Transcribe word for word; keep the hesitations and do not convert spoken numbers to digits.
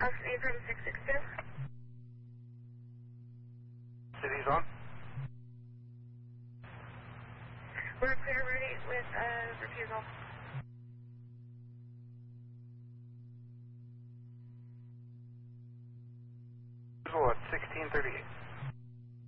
Austin Abram six six two. City's on. We're clear ready with uh, refusal. Refusal at sixteen thirty-eight.